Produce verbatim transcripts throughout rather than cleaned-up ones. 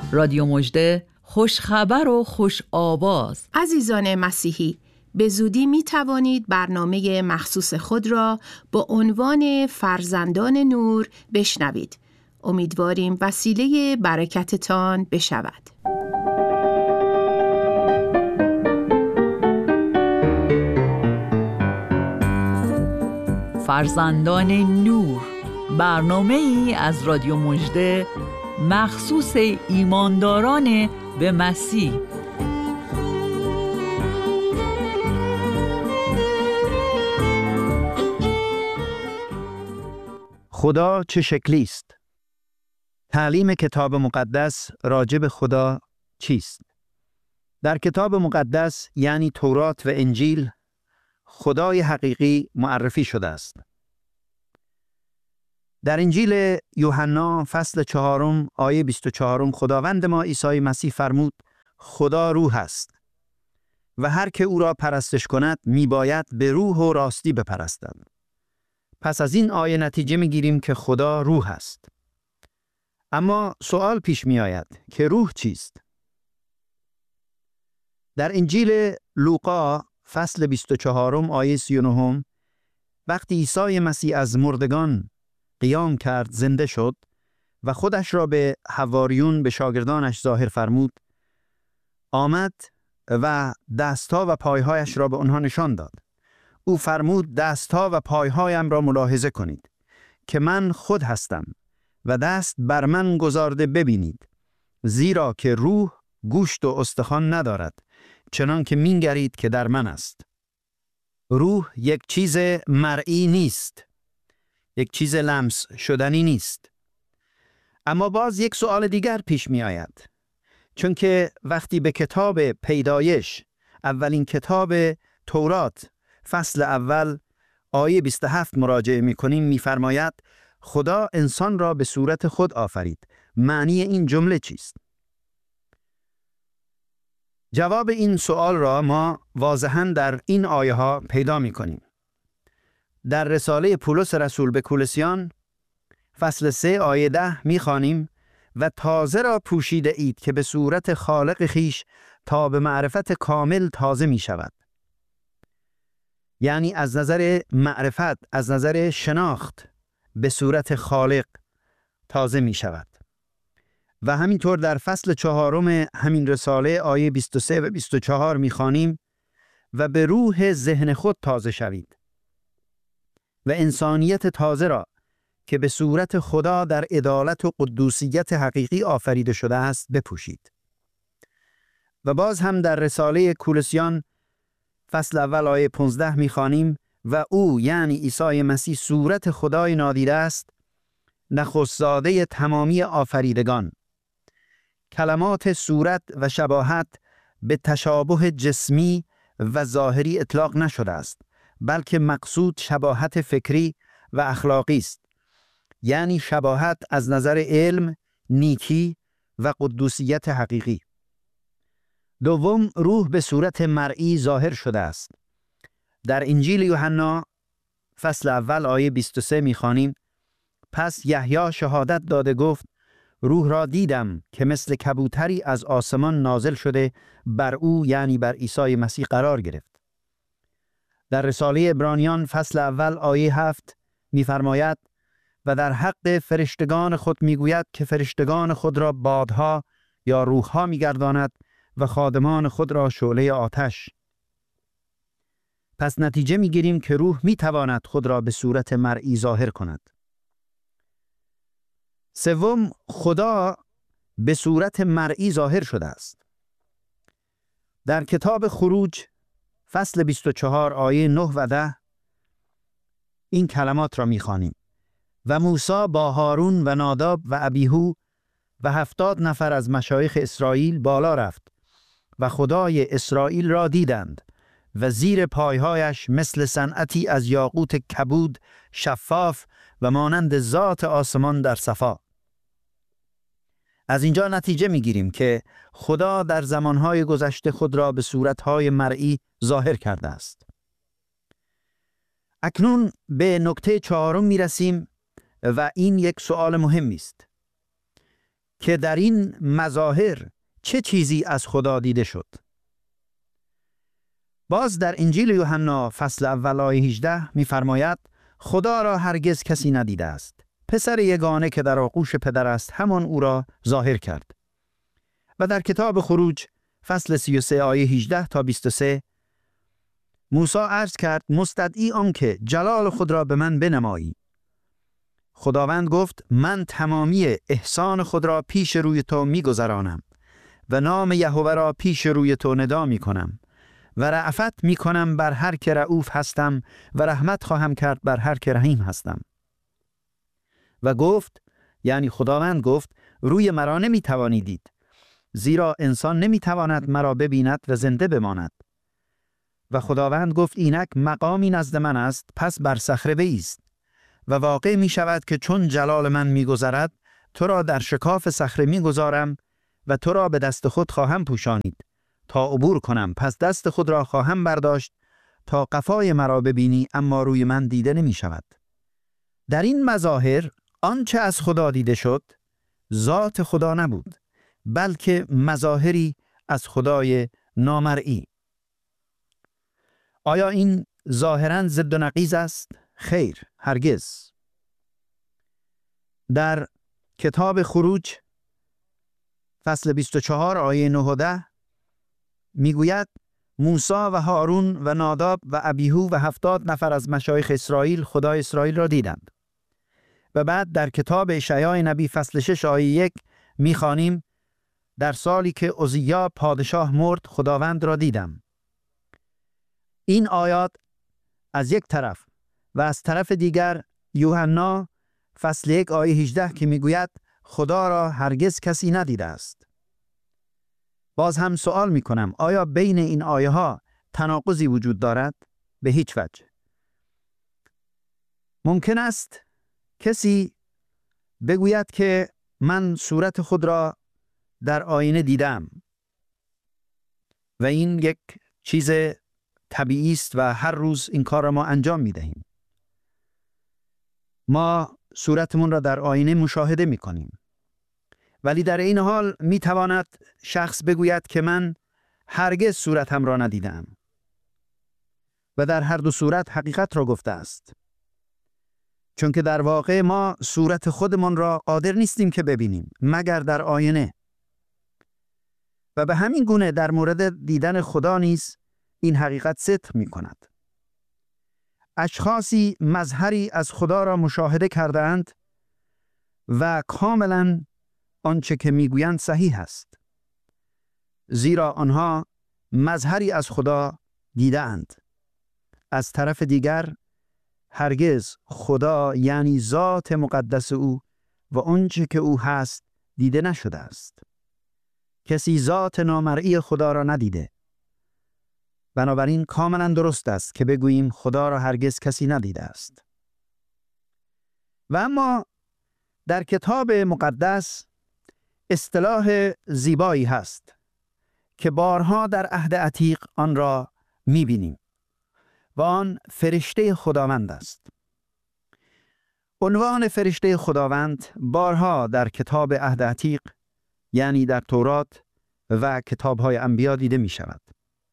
رادیو مژده، خوش خبر و خوش آواز. عزیزان مسیحی، به زودی می توانید برنامه مخصوص خود را با عنوان فرزندان نور بشنوید. امیدواریم وسیله برکتتان بشود. فرزندان نور، برنامه ای از رادیو مژده مخصوص ایمانداران به مسیح. خدا چه شکلی است؟ تعلیم کتاب مقدس راجع به خدا چیست؟ در کتاب مقدس یعنی تورات و انجیل خدای حقیقی معرفی شده است. در انجیل یوحنا فصل چهارم آیه بیست و چهار خداوند ما عیسی مسیح فرمود خدا روح است و هر که او را پرستش کند میباید به روح و راستی بپرستد. پس از این آیه نتیجه میگیریم که خدا روح است. اما سوال پیش می آید که روح چیست؟ در انجیل لوقا فصل بیست و چهار آیه سی و نه وقتی عیسی مسیح از مردگان قیام کرد زنده شد و خودش را به حواریون به شاگردانش ظاهر فرمود، آمد و دستها و پایهایش را به آنها نشان داد. او فرمود دستها و پایهایم را ملاحظه کنید که من خود هستم و دست بر من گذارده ببینید، زیرا که روح گوشت و استخوان ندارد چنان که مینگرید که در من است. روح یک چیز مرئی نیست، یک چیز لمس شدنی نیست. اما باز یک سوال دیگر پیش می آید، چون که وقتی به کتاب پیدایش، اولین کتاب تورات فصل اول آیه بیست و هفت مراجعه می کنیم، می فرماید خدا انسان را به صورت خود آفرید. معنی این جمله چیست؟ جواب این سوال را ما واضحاً در این آیه ها پیدا می کنیم. در رساله پولس رسول به کولوسیان فصل سه آیه ده می خوانیم و تازه را پوشیده اید که به صورت خالق خیش تا به معرفت کامل تازه می شود. یعنی از نظر معرفت، از نظر شناخت به صورت خالق تازه می شود. و همینطور در فصل چهارم همین رساله آیه بیست و سه و بیست و چهار می خوانیم و به روح ذهن خود تازه شوید و انسانیت تازه را که به صورت خدا در عدالت و قدوسیت حقیقی آفریده شده است بپوشید. و باز هم در رساله کولوسیان فصل اول آیه پانزده می خوانیم و او یعنی عیسی مسیح صورت خدای نادیده است، نخست زاده تمامی آفریدگان. کلمات صورت و شباهت به تشابه جسمی و ظاهری اطلاق نشده است، بلکه مقصود شباهت فکری و اخلاقی است، یعنی شباهت از نظر علم، نیکی و قدوسیت حقیقی. دوم، روح به صورت مرئی ظاهر شده است. در انجیل یوحنا فصل اول آیه بیست و سه می‌خوانیم پس یحیی شهادت داده گفت روح را دیدم که مثل کبوتری از آسمان نازل شده بر او یعنی بر عیسی مسیح قرار گرفت. در رساله عبرانیان فصل اول آیه هفت می‌فرماید و در حق فرشتگان خود می‌گوید که فرشتگان خود را بادها یا روح‌ها می‌گرداند و خادمان خود را شعله آتش. پس نتیجه می‌گیریم که روح می‌تواند خود را به صورت مرئی ظاهر کند. سوم، خدا به صورت مرئی ظاهر شده است. در کتاب خروج فصل بیست و چهار آیه نه و ده این کلمات را می‌خوانیم و موسی با هارون و ناداب و ابیهو و هفتاد نفر از مشایخ اسرائیل بالا رفت و خدای اسرائیل را دیدند و زیر پایهایش مثل صنعتی از یاقوت کبود شفاف و مانند ذات آسمان در صفا. از اینجا نتیجه میگیریم که خدا در زمانهای گذشته خود را به صورتهای مرئی ظاهر کرده است. اکنون به نکته چهارم میرسیم و این یک سوال مهمی است. که در این مظاهر چه چیزی از خدا دیده شد. باز در انجیل یوحنا فصل اول آیه هجده می‌فرماید خدا را هرگز کسی ندیده است. پسر یگانه که در آغوش پدر است همان او را ظاهر کرد. و در کتاب خروج فصل سی و سه آیه هجده تا بیست و سه موسی عرض کرد مستدعی آنکه جلال خود را به من بنمایی. خداوند گفت من تمامی احسان خود را پیش روی تو می‌گذرانم و نام یهوه را پیش روی تو ندا می‌کنم و رأفت می‌کنم بر هر که رؤوف هستم و رحمت خواهم کرد بر هر که رحیم هستم. و گفت، یعنی خداوند گفت، روی مرا نمی‌توانی دید، زیرا انسان نمی‌تواند مرا ببیند و زنده بماند. و خداوند گفت اینک مقامی نزد من است، پس بر صخره بایست. و واقع می شود که چون جلال من می گذرد تو را در شکاف صخره می گذارم و تو را به دست خود خواهم پوشانید تا عبور کنم. پس دست خود را خواهم برداشت تا قفای مرا ببینی، اما روی من دیده نمی شود. در این مظاهر آنچه از خدا دیده شد ذات خدا نبود، بلکه مظاهری از خدای نامرئی. آیا این ظاهراً ضد و نقیض است؟ خیر، هرگز. در کتاب خروج فصل بیست و چهار آیه نه و ده میگوید موسی و هارون و ناداب و ابیهو و هفتاد نفر از مشایخ اسرائیل خدای اسرائیل را دیدند. و بعد در کتاب اشعیا نبی فصل شش آیه یک میخوانیم در سالی که عزیا پادشاه مرد خداوند را دیدم. این آیات از یک طرف و از طرف دیگر یوحنا فصل یک آیه هجده که میگوید خدا را هرگز کسی ندیده است. باز هم سوال میکنم آیا بین این آیه ها تناقضی وجود دارد؟ به هیچ وجه. ممکن است کسی بگوید که من صورت خود را در آینه دیدم و این یک چیز طبیعی است و هر روز این کار را ما انجام میدهیم. ما صورتمون را در آینه مشاهده میکنیم، ولی در این حال میتواند شخص بگوید که من هرگز صورتم را ندیدم و در هر دو صورت حقیقت را گفته است، چون که در واقع ما صورت خودمان را قادر نیستیم که ببینیم مگر در آینه. و به همین گونه در مورد دیدن خدا نیز این حقیقت صدق می کند. اشخاصی مظهری از خدا را مشاهده کردند و کاملا آنچه که میگویند صحیح است، زیرا آنها مظهری از خدا دیدند. از طرف دیگر هرگز خدا یعنی ذات مقدس او و آنچه که او هست دیده نشده است. کسی ذات نامرئی خدا را ندیده. بنابراین کاملا درست است که بگوییم خدا را هرگز کسی ندیده است. و اما در کتاب مقدس اصطلاح زیبایی هست که بارها در عهد عتیق آن را می‌بینیم و آن فرشته خداوند است. عنوان فرشته خداوند بارها در کتاب عهد عتیق یعنی در تورات و کتاب‌های انبیا دیده می شود.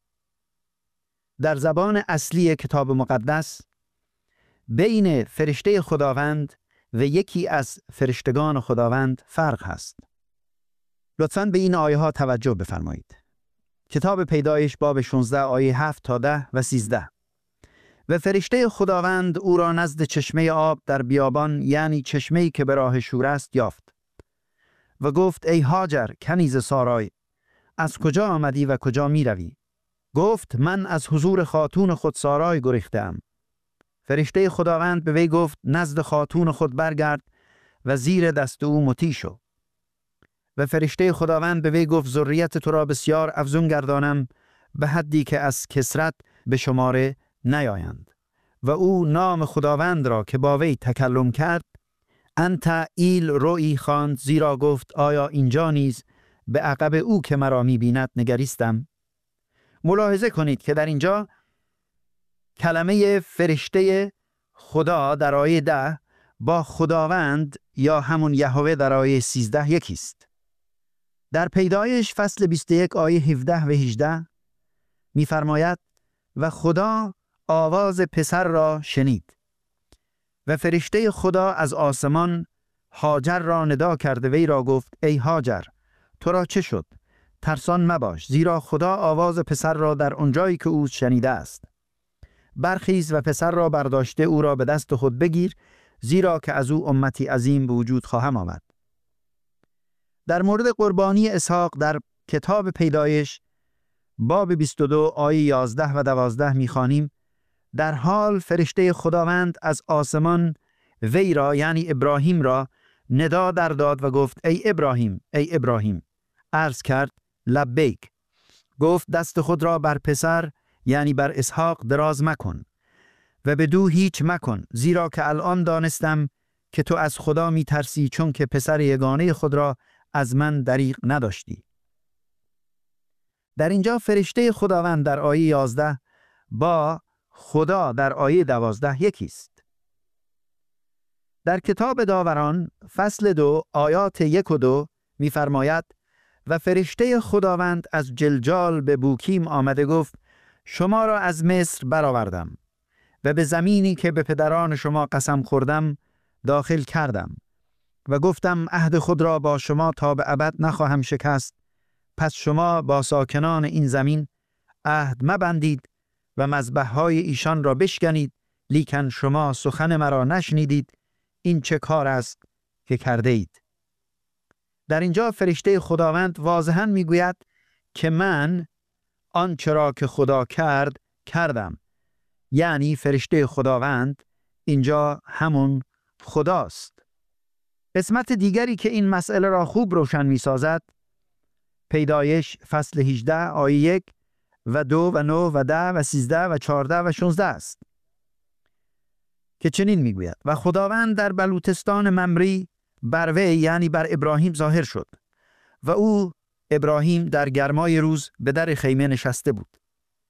در زبان اصلی کتاب مقدس بین فرشته خداوند و یکی از فرشتگان خداوند فرق هست. لطفاً به این آیه ها توجه بفرمایید. کتاب پیدایش باب شانزده آیه هفت تا ده و سیزده. و فرشته خداوند او را نزد چشمه آب در بیابان یعنی چشمه‌ای که به راه شور است یافت و گفت ای هاجر کنیز سارای، از کجا آمدی و کجا می روی؟ گفت من از حضور خاتون خود سارای گریختم. فرشته خداوند به وی گفت نزد خاتون خود برگرد و زیر دست او مطیع شو. و فرشته خداوند به وی گفت ذریت تو را بسیار افزون گردانم به حدی که از کثرت به شماره نیایند. و او نام خداوند را که با وی تکلم کرد انت ایل روئی خواند، زیرا گفت آیا اینجا نیز به عقب او که مرا می بیند نگریستم. ملاحظه کنید که در اینجا کلمه فرشته خدا در آیه ده با خداوند یا همون یهوه در آیه سیزده یکیست. در پیدایش فصل بیست و یک آیه هفده و هجده می‌فرماید و خدا آواز پسر را شنید و فرشته خدا از آسمان هاجر را ندا کرد و وی را گفت ای هاجر تو را چه شد؟ ترسان مباش، زیرا خدا آواز پسر را در آنجایی که او شنیده است. برخیز و پسر را برداشته او را به دست خود بگیر، زیرا که از او امتی عظیم به وجود خواهم آمد. در مورد قربانی اسحاق در کتاب پیدایش باب بیست و دو آیه یازده و دوازده می‌خوانیم در حال فرشته خداوند از آسمان وی را یعنی ابراهیم را ندا در داد و گفت ای ابراهیم ای ابراهیم. عرض کرد لبیک. گفت دست خود را بر پسر یعنی بر اسحاق دراز مکن و بدو هیچ مکن، زیرا که الان دانستم که تو از خدا می ترسی، چون که پسر یگانه خود را از من دریغ نداشتی. در اینجا فرشته خداوند در آیه یازده با خدا در آیه دوازده یکی است. در کتاب داوران فصل دو آیات یک و دو می‌فرماید و فرشته خداوند از جلجال به بوکیم آمده گفت شما را از مصر برآوردم و به زمینی که به پدران شما قسم خوردم داخل کردم و گفتم عهد خود را با شما تا به ابد نخواهم شکست. پس شما با ساکنان این زمین عهد مبندید و مذبح‌های ایشان را بشکنید، لیکن شما سخن مرا نشنیدید. این چه کار است که کرده اید؟ در اینجا فرشته خداوند واضحاً میگوید که من آنچه را که خدا کرد کردم. یعنی فرشته خداوند اینجا همون خداست. قسمت دیگری که این مسئله را خوب روشن می‌سازد پیدایش فصل هجده آیه یک و دو و نه و ده و سیزده و چهارده و شانزده است که چنین میگوید و خداوند در بلوتستان ممری بر وی یعنی بر ابراهیم ظاهر شد و او ابراهیم در گرمای روز به در خیمه نشسته بود.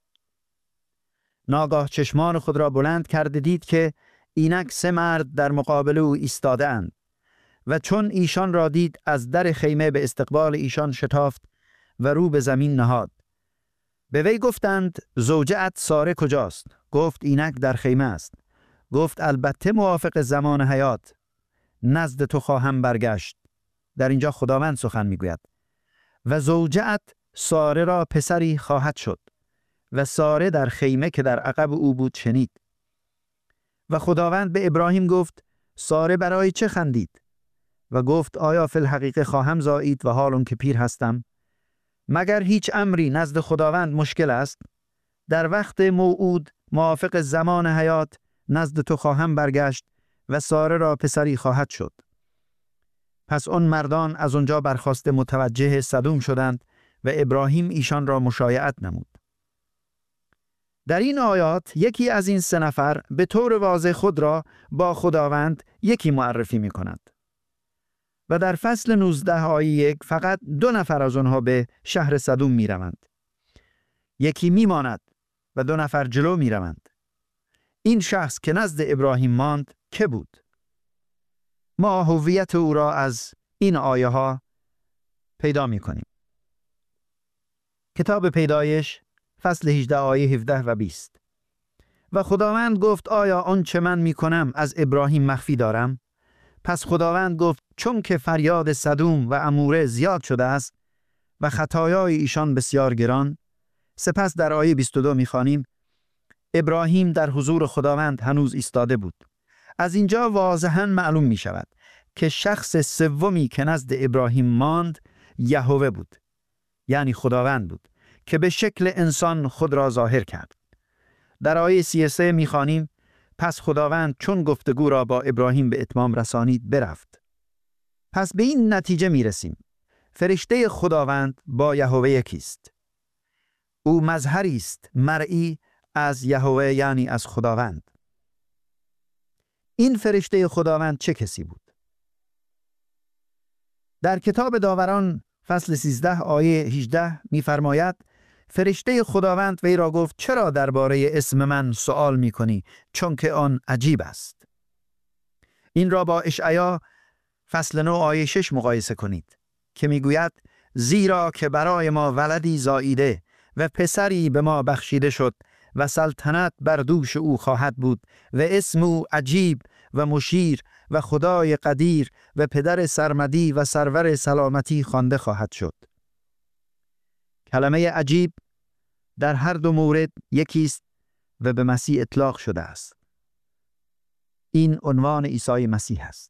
ناگاه چشمان خود را بلند کرده دید که اینک سه مرد در مقابل او ایستاده اند و چون ایشان را دید از در خیمه به استقبال ایشان شتافت و رو به زمین نهاد. به وی گفتند زوجه‌ات ساره کجاست؟ گفت اینک در خیمه است. گفت البته موافق زمان حیات نزد تو خواهم برگشت. در اینجا خداوند سخن میگوید و زوجه‌ات ساره را پسری خواهد شد و ساره در خیمه که در عقب او بود شنید. و خداوند به ابراهیم گفت ساره برای چه خندید؟ و گفت آیا فی الحقیقه خواهم زایید و حالون که پیر هستم؟ مگر هیچ امری نزد خداوند مشکل است؟ در وقت موعود موافق زمان حیات نزد تو خواهم برگشت و ساره را پسری خواهد شد. پس آن مردان از آنجا برخاسته متوجه سدوم شدند و ابراهیم ایشان را مشایعت نمود. در این آیات یکی از این سه نفر به طور واضح خود را با خداوند یکی معرفی می کند. و در فصل نوزده آیه یک فقط دو نفر از آنها به شهر سدوم می روند. یکی می ماند و دو نفر جلو می روند. این شخص که نزد ابراهیم ماند که بود؟ ما هویت او را از این آیه ها پیدا می کنیم. کتاب پیدایش فصل هجده آیه هفده و بیست و خداوند گفت آیا آنچه من می کنم از ابراهیم مخفی دارم؟ پس خداوند گفت چون که فریاد سدوم و عموره زیاد شده است و خطایای ایشان بسیار گران. سپس در آیه بیست و دو می‌خوانیم ابراهیم در حضور خداوند هنوز ایستاده بود. از اینجا واضحاً معلوم می شود که شخص سومی که نزد ابراهیم ماند یهوه بود، یعنی خداوند بود که به شکل انسان خود را ظاهر کرد. در آیه سی و سه می‌خوانیم پس خداوند چون گفتگو را با ابراهیم به اتمام رسانید برفت. پس به این نتیجه می رسیم فرشته خداوند با یهوه یکیست. او مظهری است مرئی از یهوه یعنی از خداوند. این فرشته خداوند چه کسی بود؟ در کتاب داوران فصل سیزده آیه هجده می‌فرماید فرشته خداوند وی را گفت چرا درباره اسم من سؤال می‌کنی چون که آن عجیب است. این را با اشعیا فصل نه آیه شش مقایسه کنید که میگوید زیرا که برای ما ولدی زاییده و پسری به ما بخشیده شد و سلطنت بر دوش او خواهد بود و اسم او عجیب و مشیر و خدای قدیر و پدر سرمدی و سرور سلامتی خوانده خواهد شد. کلمه عجیب در هر دو مورد یکیست و به مسیح اطلاق شده است. این عنوان عیسی مسیح است.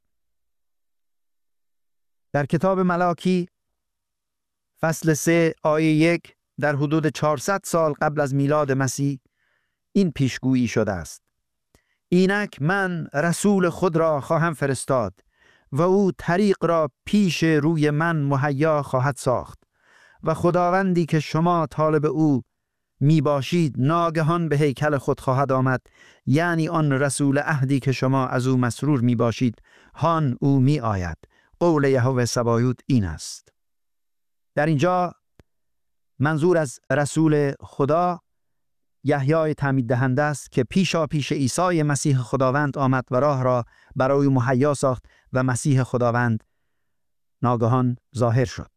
در کتاب ملاکی فصل سه آیه یک در حدود چهارصد سال قبل از میلاد مسیح این پیشگویی شده است: اینک من رسول خود را خواهم فرستاد و او طریق را پیش روی من مهیا خواهد ساخت و خداوندی که شما طالب او می باشید ناگهان به هیکل خود خواهد آمد، یعنی آن رسول عهدی که شما از او مسرور می باشید هان او می آید. قول یهوه سبایوت این است. در اینجا منظور از رسول خدا یحیای تعمید دهنده است که پیشا پیش عیسی مسیح خداوند آمد و راه را برای مهیا ساخت و مسیح خداوند ناگهان ظاهر شد.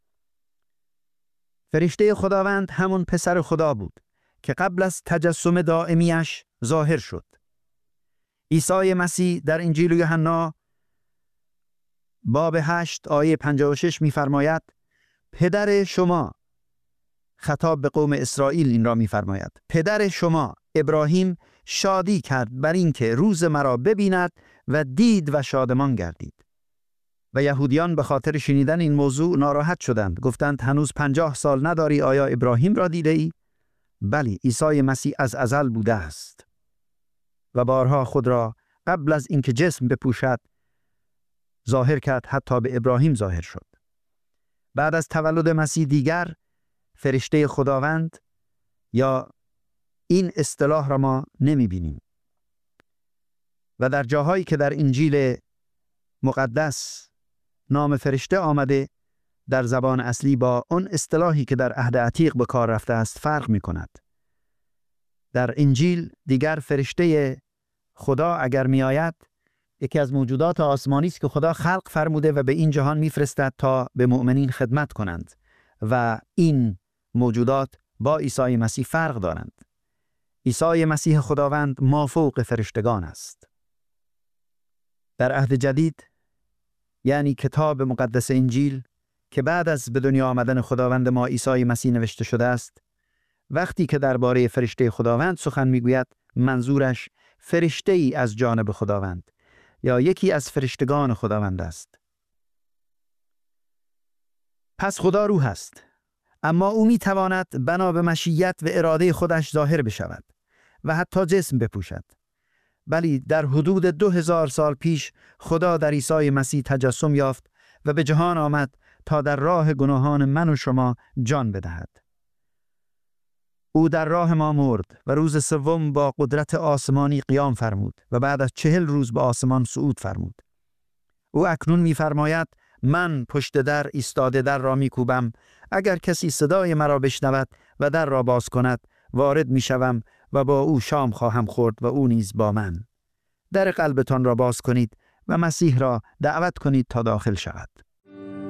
فرشته خداوند همون پسر خدا بود که قبل از تجسم دائمیش ظاهر شد. عیسی مسیح در انجیل یوحنا باب هشت آیه پنجاه و شش می‌فرماید: پدر شما، خطاب به قوم اسرائیل این را می‌فرماید، پدر شما ابراهیم شادی کرد بر اینکه روز مرا ببیند و دید و شادمان گردید. و یهودیان به خاطر شنیدن این موضوع ناراحت شدند. گفتند هنوز پنجاه سال نداری، آیا ابراهیم را دیده ای؟ بلی، عیسی مسیح از ازل بوده است و بارها خود را قبل از اینکه جسم بپوشد ظاهر کرد، حتی به ابراهیم ظاهر شد. بعد از تولد مسیح دیگر فرشته خداوند یا این اصطلاح را ما نمی بینیم و در جاهایی که در انجیل مقدس نام فرشته آمده در زبان اصلی با اون اصطلاحی که در عهد عتیق به کار رفته است فرق می کند. در انجیل دیگر فرشته خدا اگر می آید یکی از موجودات آسمانی است که خدا خلق فرموده و به این جهان می فرستد تا به مؤمنین خدمت کنند و این موجودات با عیسی مسیح فرق دارند. عیسی مسیح خداوند مافوق فرشتگان است. در عهد جدید یعنی کتاب مقدس انجیل که بعد از به دنیا آمدن خداوند ما عیسی مسیح نوشته شده است، وقتی که درباره فرشته خداوند سخن میگوید منظورش فرشته ای از جانب خداوند یا یکی از فرشتگان خداوند است. پس خدا روح است، اما او میتواند بنا به مشیت و اراده خودش ظاهر بشود و حتی جسم بپوشد. بلی در حدود دو هزار سال پیش خدا در عیسی مسیح تجسم یافت و به جهان آمد تا در راه گناهان من و شما جان بدهد. او در راه ما مرد و روز سوم با قدرت آسمانی قیام فرمود و بعد از چهل روز به آسمان صعود فرمود. او اکنون می‌فرماید من پشت در ایستاده در را می‌کوبم، اگر کسی صدای مرا بشنود و در را باز کند وارد می‌شوم و با او شام خواهم خورد و او نیز با من. در قلبتان را باز کنید و مسیح را دعوت کنید تا داخل شود.